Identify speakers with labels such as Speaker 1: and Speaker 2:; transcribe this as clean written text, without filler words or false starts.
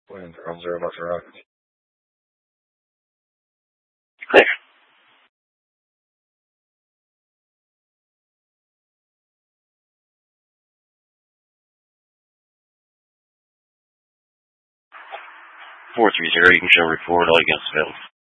Speaker 1: Wind on 0 knots around.
Speaker 2: Clear. 430, you can show report, all you got failed.